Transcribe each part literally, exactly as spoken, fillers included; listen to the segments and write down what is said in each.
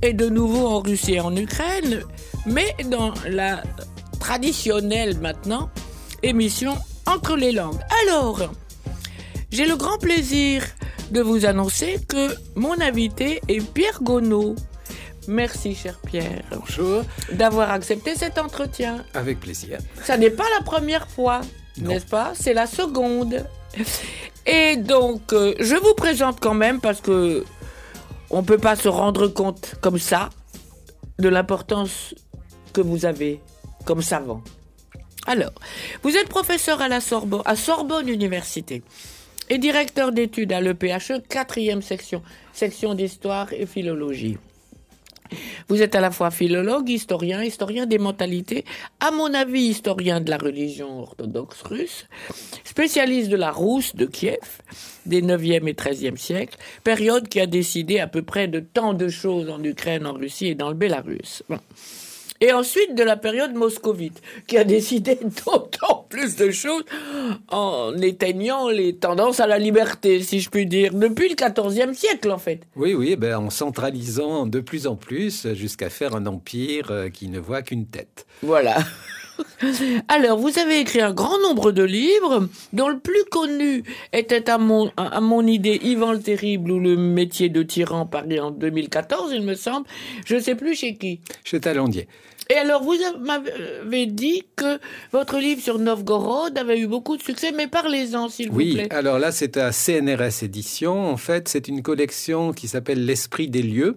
est de nouveau en Russie et en Ukraine, mais dans la traditionnelle maintenant émission Entre les langues. Alors, j'ai le grand plaisir de vous annoncer que mon invité est Pierre Gonod. Merci, cher Pierre. Bonjour. D'avoir accepté cet entretien. Avec plaisir. Ça n'est pas la première fois, non. N'est-ce pas? C'est la seconde. Et donc, euh, je vous présente quand même parce que on ne peut pas se rendre compte comme ça de l'importance que vous avez comme savant. Alors, vous êtes professeur à la Sorbonne, à Sorbonne Université et directeur d'études à l'E P H E, quatrième section, section d'histoire et philologie. Vous êtes à la fois philologue, historien, historien des mentalités, à mon avis historien de la religion orthodoxe russe, spécialiste de la Rousse de Kiev, des neuvième et treizième siècles, période qui a décidé à peu près de tant de choses en Ukraine, en Russie et dans le Bélarus. Bon. Et ensuite de la période moscovite, qui a décidé d'autant plus de choses en éteignant les tendances à la liberté, si je puis dire, depuis le quatorzième siècle en fait. Oui, oui, ben, en centralisant de plus en plus jusqu'à faire un empire qui ne voit qu'une tête. Voilà. Alors, vous avez écrit un grand nombre de livres, dont le plus connu était à mon, à mon idée Ivan le Terrible ou le métier de tyran paru en deux mille quatorze, il me semble. Je ne sais plus chez qui. Chez Talandier. Et alors, vous m'avez dit que votre livre sur Novgorod avait eu beaucoup de succès, mais parlez-en, s'il vous oui, plaît. Oui, alors là, c'est à C N R S Éditions. En fait, c'est une collection qui s'appelle L'Esprit des lieux.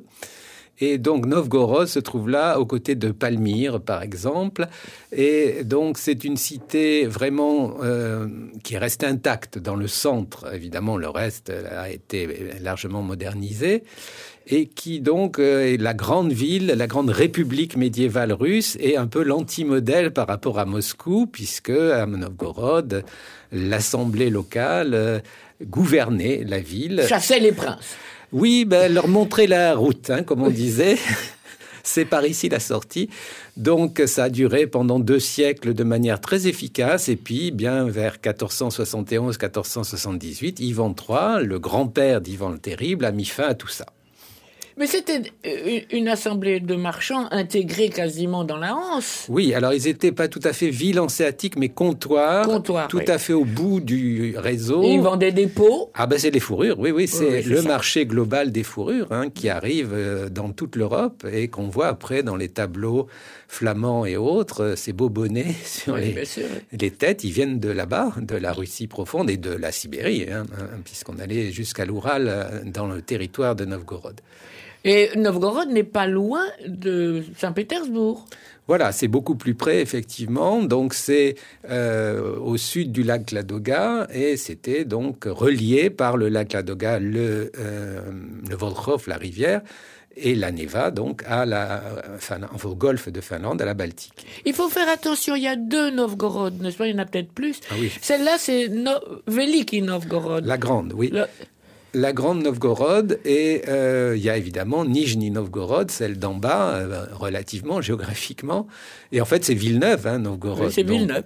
Et donc, Novgorod se trouve là, aux côtés de Palmyre, par exemple. Et donc, c'est une cité vraiment euh, qui reste intacte dans le centre. Évidemment, le reste a été largement modernisé. Et qui donc euh, est la grande ville, la grande république médiévale russe et un peu l'anti-modèle par rapport à Moscou, puisque à Novgorod, l'assemblée locale euh, gouvernait la ville. Chassait les princes. Oui, ben, leur montrer la route, hein, comme on disait. C'est par ici la sortie. Donc, ça a duré pendant deux siècles de manière très efficace. Et puis, bien vers quatorze cent soixante et onze quatorze cent soixante-dix-huit, Ivan trois, le grand-père d'Ivan le Terrible, a mis fin à tout ça. Mais c'était une assemblée de marchands intégrée quasiment dans la Hanse. Oui, alors ils n'étaient pas tout à fait ville hanséatique, mais comptoir, comptoir tout oui. à fait au bout du réseau. Et ils vendaient des peaux. Ah ben c'est les fourrures, oui, oui, c'est, oui, oui, c'est le ça. marché global des fourrures hein, qui arrive dans toute l'Europe et qu'on voit après dans les tableaux flamands et autres, ces beaux bonnets sur oui, les, sûr, oui. les têtes, ils viennent de là-bas, de la Russie profonde et de la Sibérie, hein, puisqu'on allait jusqu'à l'Oural dans le territoire de Novgorod. Et Novgorod n'est pas loin de Saint-Pétersbourg. Voilà, c'est beaucoup plus près, effectivement. Donc, c'est euh, au sud du lac Ladoga et c'était donc relié par le lac Ladoga, le, euh, le Volkhov, la rivière, et la Neva, donc, à la, enfin, au golfe de Finlande, à la Baltique. Il faut faire attention, il y a deux Novgorod, n'est-ce pas? Il y en a peut-être plus. Ah oui. Celle-là, c'est no- Veliki Novgorod. La grande, oui. Le... La grande Novgorod et il euh, y a évidemment Nijni Novgorod, celle d'en bas, euh, relativement géographiquement. Et en fait, c'est Villeneuve, hein, Novgorod. Oui, c'est Villeneuve.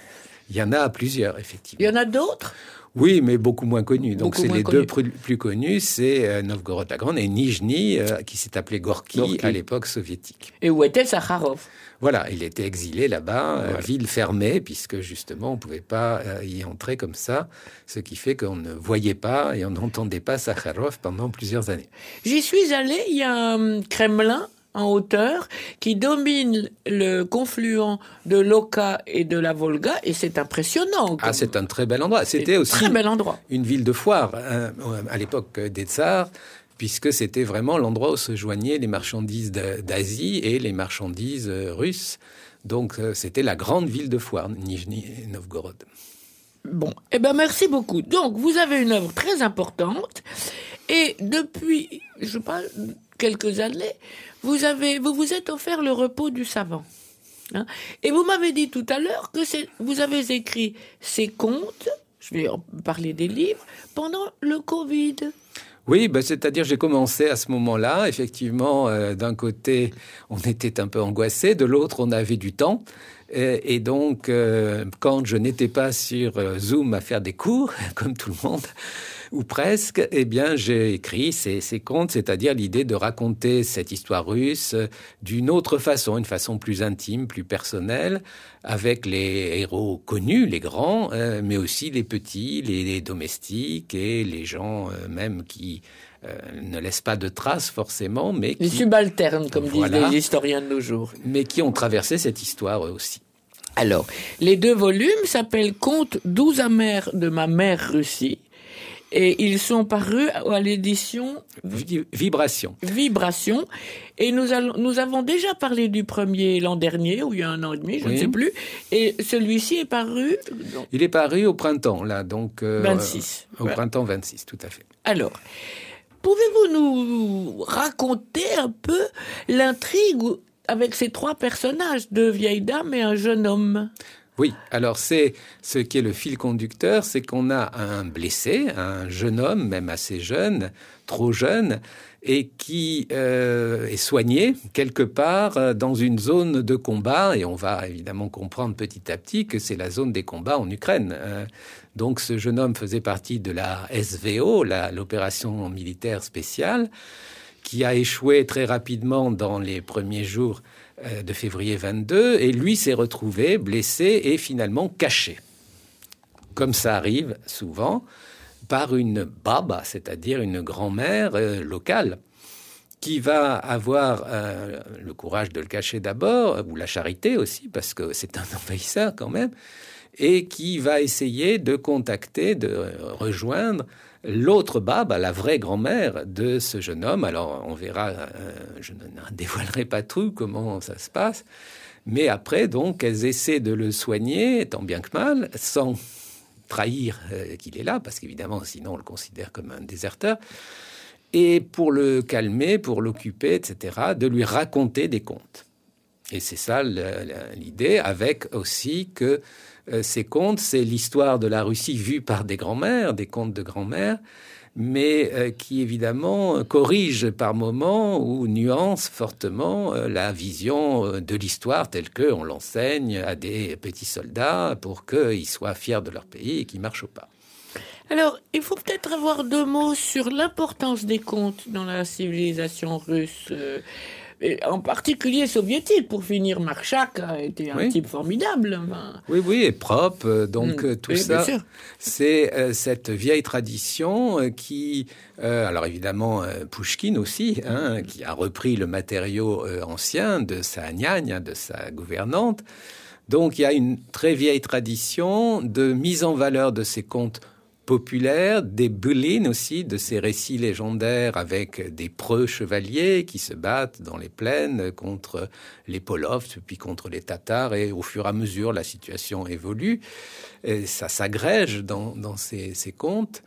Il y en a plusieurs, effectivement. Il y en a d'autres? Oui, mais beaucoup moins connus. Donc, beaucoup c'est les connus. deux plus, plus connus, c'est euh, Novgorod la Grande et Nijni, euh, qui s'est appelé Gorky, Gorky à l'époque soviétique. Et où était Sakharov? Voilà, il était exilé là-bas, voilà. euh, ville fermée, puisque justement, on ne pouvait pas euh, y entrer comme ça, ce qui fait qu'on ne voyait pas et on n'entendait pas Sakharov pendant plusieurs années. J'y suis allé, il y a un Kremlin en hauteur qui domine le confluent de l'Oka et de la Volga, et c'est impressionnant. Comme... Ah, c'est un très bel endroit. C'était c'est aussi très bel endroit. Une ville de foire hein, à l'époque des tsars, puisque c'était vraiment l'endroit où se joignaient les marchandises d'Asie et les marchandises russes. Donc, c'était la grande ville de foire, Nijni Novgorod. Bon, eh ben merci beaucoup. Donc, vous avez une œuvre très importante, et depuis, je sais pas, quelques années, vous avez, vous vous êtes offert le repos du savant. Hein, et vous m'avez dit tout à l'heure que c'est, vous avez écrit ces contes, je vais en parler des livres, pendant le Covid. Oui, ben, c'est-à-dire j'ai commencé à ce moment-là. Effectivement, euh, d'un côté, on était un peu angoissé, de l'autre, on avait du temps. Et, et donc, euh, quand je n'étais pas sur euh, Zoom à faire des cours, comme tout le monde, ou presque, eh bien, j'ai écrit ces, ces contes, c'est-à-dire l'idée de raconter cette histoire russe d'une autre façon, une façon plus intime, plus personnelle, avec les héros connus, les grands, euh, mais aussi les petits, les, les domestiques et les gens euh, même qui euh, ne laissent pas de traces forcément, mais qui... Les subalternes, comme voilà, disent les historiens de nos jours. Mais qui ont traversé cette histoire eux aussi. Alors, les deux volumes s'appellent « Contes douze amers de ma mère Russie ». Et ils sont parus à l'édition Vibration. Vibration. Et nous, allons, nous avons déjà parlé du premier l'an dernier, ou il y a un an et demi, je oui. ne sais plus. Et celui-ci est paru... Donc, il est paru au printemps, là, donc... Euh, vingt-six. Au voilà. Printemps vingt-six, tout à fait. Alors, pouvez-vous nous raconter un peu l'intrigue avec ces trois personnages, deux vieilles dames et un jeune homme ? Oui, alors c'est ce qui est le fil conducteur, c'est qu'on a un blessé, un jeune homme, même assez jeune, trop jeune, et qui euh, est soigné quelque part dans une zone de combat, et on va évidemment comprendre petit à petit que c'est la zone des combats en Ukraine. Donc ce jeune homme faisait partie de la S V O, la, l'opération militaire spéciale, qui a échoué très rapidement dans les premiers jours de février vingt-deux, et lui s'est retrouvé blessé et finalement caché, comme ça arrive souvent, par une baba, c'est-à-dire une grand-mère euh, locale, qui va avoir euh, le courage de le cacher d'abord, ou la charité aussi, parce que c'est un envahisseur quand même, et qui va essayer de contacter, de rejoindre l'autre baba, la vraie grand-mère de ce jeune homme. Alors, on verra, euh, je ne dévoilerai pas tout comment ça se passe, mais après, donc, elles essaient de le soigner, tant bien que mal, sans trahir euh, qu'il est là, parce qu'évidemment, sinon, on le considère comme un déserteur, et pour le calmer, pour l'occuper, et cetera, de lui raconter des contes. Et c'est ça l'idée, avec aussi que euh, ces contes, c'est l'histoire de la Russie vue par des grands-mères, des contes de grand-mères, mais euh, qui évidemment corrige par moments ou nuance fortement euh, la vision euh, de l'histoire telle qu'on l'enseigne à des petits soldats pour qu'ils soient fiers de leur pays et qu'ils marchent au pas. Alors, il faut peut-être avoir deux mots sur l'importance des contes dans la civilisation russe. Euh, en particulier soviétique, pour finir. Marchak a été un oui. type formidable. Enfin... Oui, oui, et propre. Donc, mmh. tout oui, ça, c'est euh, cette vieille tradition euh, qui... Euh, alors, évidemment, euh, Pouchkine aussi, hein, qui a repris le matériau euh, ancien de sa gnagne, de sa gouvernante. Donc, il y a une très vieille tradition de mise en valeur de ces contes populaires, des bylines aussi, de ces récits légendaires avec des preux chevaliers qui se battent dans les plaines contre les Polovs, puis contre les Tatars, et au fur et à mesure, la situation évolue. Et ça s'agrège dans, dans ces, ces contes.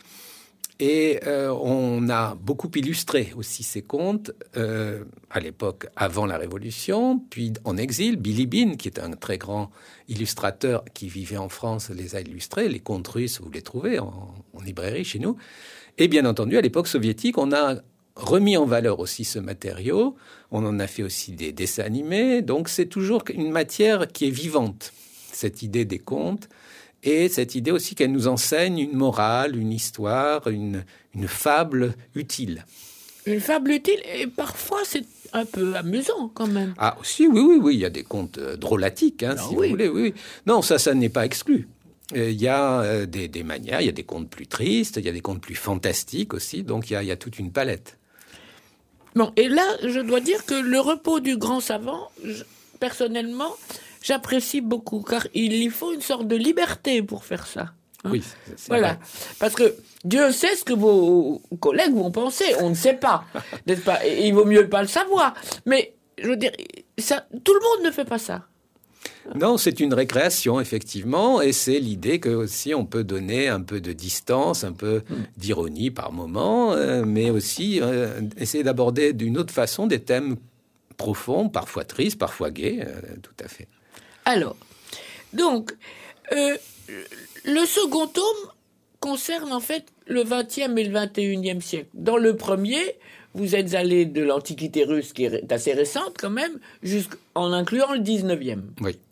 Et euh, on a beaucoup illustré aussi ces contes euh, à l'époque avant la Révolution, puis en exil. Bilibine, qui est un très grand illustrateur qui vivait en France, les a illustrés. Les contes russes, vous les trouvez en, en librairie chez nous. Et bien entendu, à l'époque soviétique, on a remis en valeur aussi ce matériau. On en a fait aussi des dessins animés. Donc c'est toujours une matière qui est vivante, cette idée des contes. Et cette idée aussi qu'elle nous enseigne une morale, une histoire, une, une fable utile. Une fable utile, et parfois c'est un peu amusant quand même. Ah aussi, oui, oui, oui, il y a des contes drôlatiques, hein, si oui. vous voulez, oui, oui. Non, ça, ça n'est pas exclu. Il y a euh, des, des manières, il y a des contes plus tristes, il y a des contes plus fantastiques aussi, donc il y a, il y a toute une palette. Bon, et là, je dois dire que le repos du grand savant, je, personnellement... j'apprécie beaucoup, car il y faut une sorte de liberté pour faire ça. Hein. Oui, c'est voilà. vrai. Parce que Dieu sait ce que vos collègues vont penser. On ne sait pas, n'est-ce pas ? Et il vaut mieux pas le savoir. Mais, je veux dire, ça, tout le monde ne fait pas ça. Non, c'est une récréation, effectivement, et c'est l'idée que aussi on peut donner un peu de distance, un peu mmh. d'ironie par moment, euh, mais aussi euh, essayer d'aborder d'une autre façon des thèmes profonds, parfois tristes, parfois gais, euh, tout à fait. Alors, donc, euh, le second tome concerne en fait le vingtième et le vingt et unième siècle. Dans le premier, vous êtes allé de l'Antiquité russe, qui est assez récente quand même, jusqu'en incluant le dix-neuvième. Oui.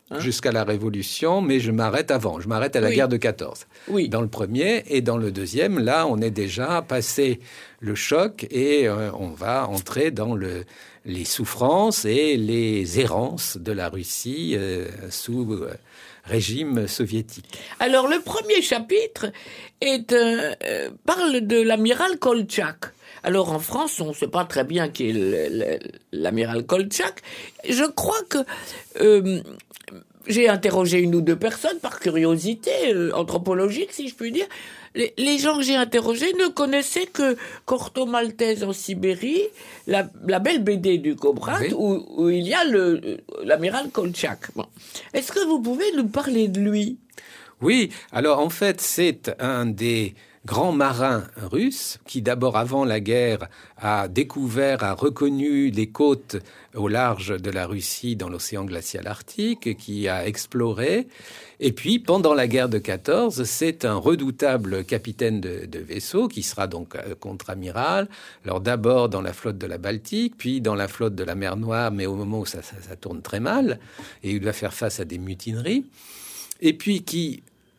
Hein? Jusqu'à la Révolution, mais je m'arrête avant. Je m'arrête à la oui. guerre de quatorze. Oui. Dans le premier et dans le deuxième, là, on est déjà passé le choc et euh, on va entrer dans le, les souffrances et les errances de la Russie euh, sous euh, régime soviétique. Alors, le premier chapitre est, euh, euh, parle de l'amiral Koltchak. Alors, en France, on ne sait pas très bien qui est le, le, l'amiral Koltchak. Je crois que... Euh, j'ai interrogé une ou deux personnes par curiosité euh, anthropologique, si je puis dire. Les, les gens que j'ai interrogés ne connaissaient que Corto Maltese en Sibérie, la, la belle B D du Cobrat, oui. où, où il y a le, l'amiral Koltchak. Bon. Est-ce que vous pouvez nous parler de lui ? Oui, alors en fait, c'est un des grands marins russes qui, d'abord avant la guerre, a découvert, a reconnu les côtes au large de la Russie dans l'océan glacial arctique, qui a exploré. Et puis, pendant la guerre de quatorze, c'est un redoutable capitaine de, de vaisseau qui sera donc contre-amiral. Alors d'abord dans la flotte de la Baltique, puis dans la flotte de la mer Noire, mais au moment où ça, ça, ça tourne très mal, et il doit faire face à des mutineries. Et puis qui,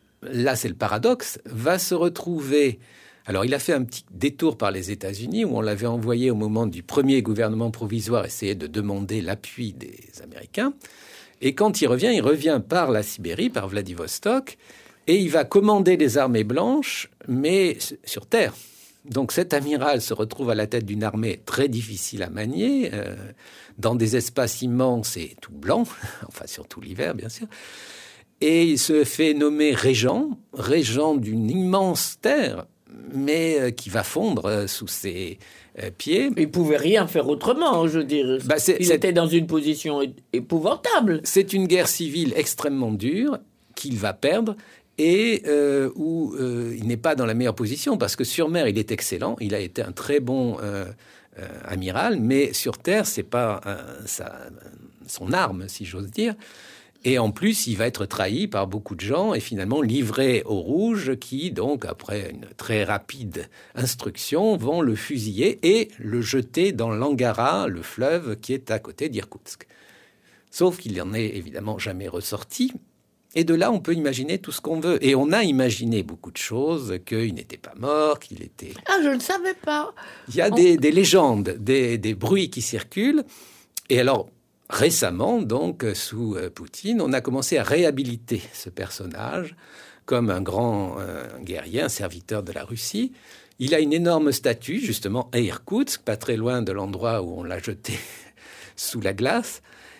là c'est le paradoxe, va se retrouver... Alors il a fait un petit détour par les États-Unis où on l'avait envoyé au moment du premier gouvernement provisoire essayer de demander l'appui des Américains. Et quand il revient, il revient par la Sibérie, par Vladivostok, et il va commander les armées blanches, mais sur terre. Donc cet amiral se retrouve à la tête d'une armée très difficile à manier, euh, dans des espaces immenses et tout blancs, enfin surtout l'hiver bien sûr. Et il se fait nommer régent, régent d'une immense terre, mais euh, qui va fondre euh, sous ses euh, pieds. Il ne pouvait rien faire autrement, je veux dire. Bah c'est, il c'est, était dans une position épouvantable. C'est une guerre civile extrêmement dure qu'il va perdre et euh, où euh, il n'est pas dans la meilleure position parce que sur mer, il est excellent. Il a été un très bon euh, euh, amiral, mais sur terre, c'est pas euh, sa, son arme, si j'ose dire. Et en plus, il va être trahi par beaucoup de gens et finalement livré aux Rouges qui, donc, après une très rapide instruction, vont le fusiller et le jeter dans l'Angara, le fleuve qui est à côté d'Irkoutsk. Sauf qu'il n'en est évidemment jamais ressorti. Et de là, on peut imaginer tout ce qu'on veut. Et on a imaginé beaucoup de choses, qu'il n'était pas mort, qu'il était... Ah, je ne savais pas. Il y a on... des, des légendes, des, des bruits qui circulent. Et alors... Récemment, donc, sous Poutine, on a commencé à réhabiliter ce personnage comme un grand euh, guerrier, un serviteur de la Russie. Il a une énorme statue, justement, à Irkoutsk, pas très loin de l'endroit où on l'a jeté sous la glace.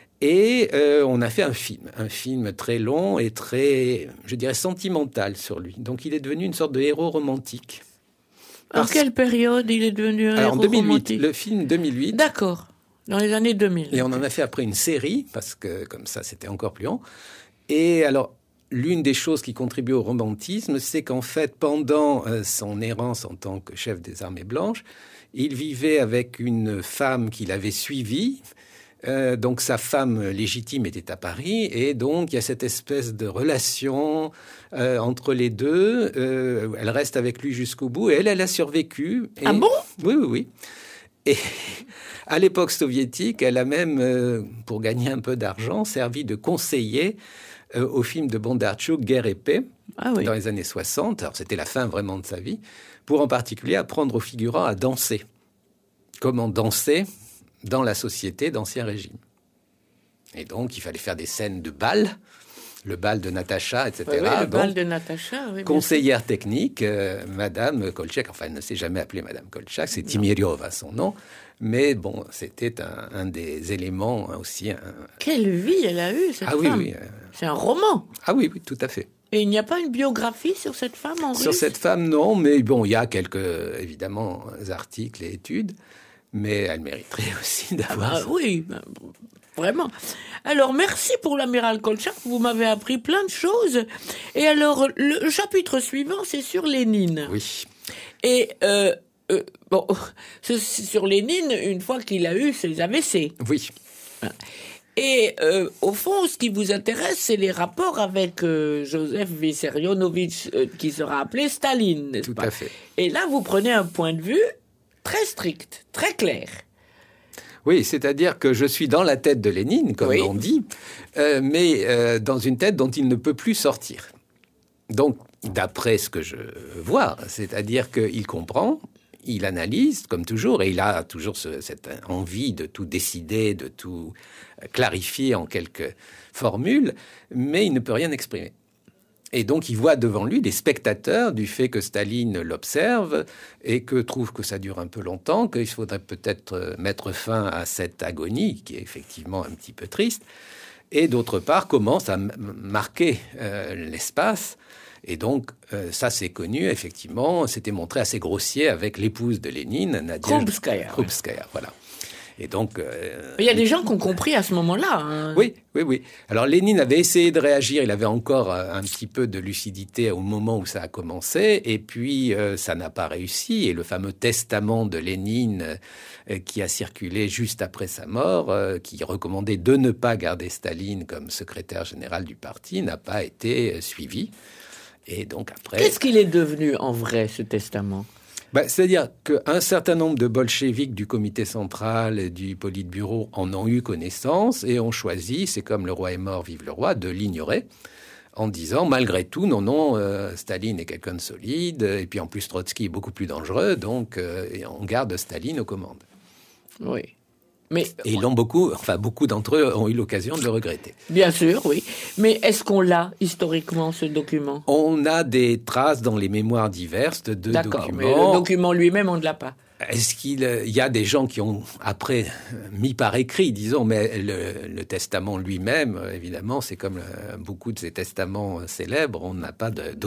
Et euh, on a fait un film, un film très long et très, je dirais, sentimental sur lui. Donc, il est devenu une sorte de héros romantique. En Parce... quelle période il est devenu un Alors, héros en deux mille huit, romantique ? Le film deux mille huit. D'accord. Dans les années deux mille. Et on en a fait après une série, parce que comme ça, c'était encore plus long. Et alors, l'une des choses qui contribue au romantisme, c'est qu'en fait, pendant euh, son errance en tant que chef des armées blanches, il vivait avec une femme qu'il avait suivie. Euh, donc, sa femme légitime était à Paris. Et donc, il y a cette espèce de relation euh, entre les deux. Euh, elle reste avec lui jusqu'au bout. Et elle, elle a survécu. Et... Ah bon ? Oui, oui, oui. Et à l'époque soviétique, elle a même, euh, pour gagner un peu d'argent, servi de conseiller euh, au film de Bondarchuk, Guerre et paix, ah oui. dans les années soixante. Alors, c'était la fin vraiment de sa vie, pour en particulier apprendre aux figurants à danser. Comment danser dans la société d'Ancien Régime. Et donc, il fallait faire des scènes de bal, le bal de Natacha, et cetera. Oui, oui, le donc, bal de Natacha, oui. Conseillère technique, euh, Madame Koltchak, enfin, elle ne s'est jamais appelée Madame Koltchak, c'est Timiriova son nom, mais bon, c'était un, un des éléments aussi. Un... Quelle vie elle a eue, cette ah, femme. oui, oui. Euh... C'est un roman. Ah oui, oui, tout à fait. Et il n'y a pas une biographie sur cette femme en Sur russe ? cette femme, non, mais bon, il y a quelques, évidemment, articles et études, mais elle mériterait aussi d'avoir... Ah bah, oui, bah, vraiment. Alors, merci pour l'amiral Koltchak. Vous m'avez appris plein de choses. Et alors, le chapitre suivant, c'est sur Lénine. Oui. Et, euh, euh, bon, c'est sur Lénine, une fois qu'il a eu ses A V C. Oui. Et, euh, au fond, ce qui vous intéresse, c'est les rapports avec euh, Joseph Vissarionovitch, euh, qui sera appelé Staline, n'est-ce Tout pas ? à fait. Et là, vous prenez un point de vue très strict, très clair. Oui, c'est-à-dire que je suis dans la tête de Lénine, comme oui. on dit, euh, mais euh, dans une tête dont il ne peut plus sortir. Donc, d'après ce que je vois, c'est-à-dire qu'il comprend, il analyse, comme toujours, et il a toujours ce, cette envie de tout décider, de tout clarifier en quelques formules, mais il ne peut rien exprimer. Et donc, il voit devant lui des spectateurs du fait que Staline l'observe et que trouve que ça dure un peu longtemps, qu'il faudrait peut-être mettre fin à cette agonie, qui est effectivement un petit peu triste, et d'autre part, commence à marquer euh, l'espace. Et donc, euh, ça, c'est connu, effectivement, c'était montré assez grossier avec l'épouse de Lénine, Nadia Krupskaya. Krupskaya, voilà. Et donc, euh, il y a des gens qui ont compris à ce moment-là. Hein. Oui, oui, oui. Alors, Lénine avait essayé de réagir. Il avait encore un petit peu de lucidité au moment où ça a commencé. Et puis, euh, ça n'a pas réussi. Et le fameux testament de Lénine euh, qui a circulé juste après sa mort, euh, qui recommandait de ne pas garder Staline comme secrétaire général du parti, n'a pas été suivi. Et donc, après... Qu'est-ce qu'il est devenu en vrai, ce testament ? Ben, c'est-à-dire qu'un certain nombre de bolcheviks du comité central et du politburo en ont eu connaissance et ont choisi, c'est comme le roi est mort, vive le roi, de l'ignorer en disant, malgré tout, non, non, euh, Staline est quelqu'un de solide, et puis en plus Trotsky est beaucoup plus dangereux, donc euh, on garde Staline aux commandes. Oui. Mais, et ils l'ont beaucoup, enfin beaucoup d'entre eux ont eu l'occasion de le regretter. Bien sûr, oui. Mais est-ce qu'on l'a historiquement, ce document ? On a des traces dans les mémoires diverses de deux D'accord, documents. mais le document lui-même, on ne l'a pas. Est-ce qu'il il y a des gens qui ont après mis par écrit, disons, mais le, le testament lui-même, évidemment, c'est comme le, beaucoup de ces testaments célèbres, on n'a pas de